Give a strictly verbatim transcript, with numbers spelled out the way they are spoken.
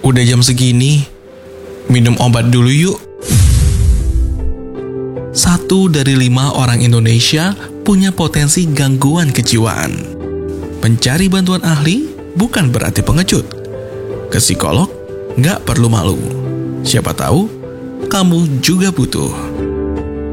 Udah jam segini, minum obat dulu yuk. Satu dari lima orang Indonesia punya potensi gangguan kejiwaan. Mencari bantuan ahli bukan berarti pengecut. Ke psikolog nggak perlu malu. Siapa tahu kamu juga butuh.